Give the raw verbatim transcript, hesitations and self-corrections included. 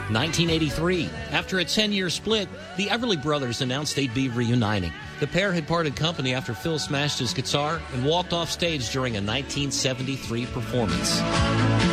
nineteen eighty-three, after a ten-year split, the Everly Brothers announced they'd be reuniting. The pair had parted company after Phil smashed his guitar and walked off stage during a nineteen seventy-three performance.